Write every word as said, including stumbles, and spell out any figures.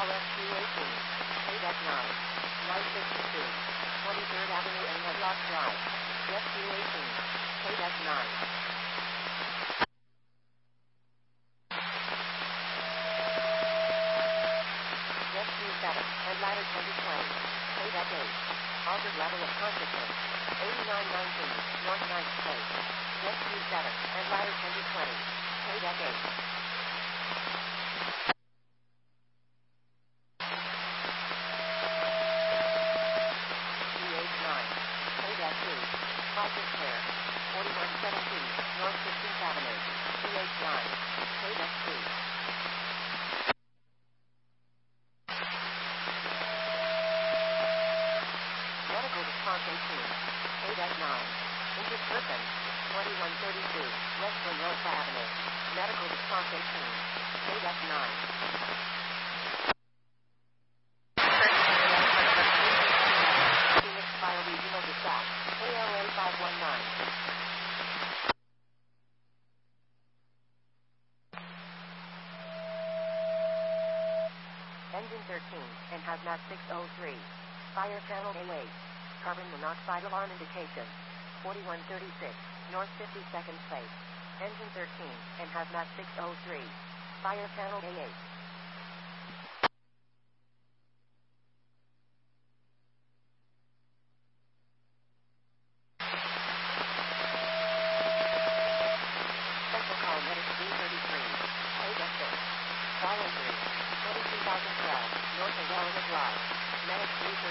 S Q eighteen, Paydeck nine, nine fifty-two, twenty-third Avenue and Medlock Drive, Rescue eighteen, Paydeck nine. Rescue seven, and ladder twenty twenty, Paydeck eight, altered level of consciousness, eighty-nine nineteen, North ninth Place, Rescue seven, and ladder twenty twenty, Paydeck eight. Project Care, forty-one seventeen, North fifteenth Avenue, C H nine, Paydeck two. Medical Response eighteen, Paydeck nine, Injured Person, twenty-one thirty-two, West Monroe Avenue, Medical Response eighteen, Paydeck nine. Phoenix Fire Regional Dispatch, A L A five one nine. Engine thirteen, and Hazmat six oh three. Fire Channel A eight. Carbon monoxide alarm indication. forty-one thirty-six, North fifty-second Place. Engine thirteen, and Hazmat six oh three. Fire Channel A eight. Special Call Medic three thirty-three. Paydeck six. Fall injury. twenty-two thousand twelve, North Adelina Drive. Medic three